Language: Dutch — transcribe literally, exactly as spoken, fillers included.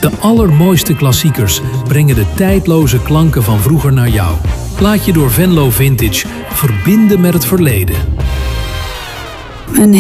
De allermooiste klassiekers brengen de tijdloze klanken van vroeger naar jou. Laat je door Venlo Vintage verbinden met het verleden. Een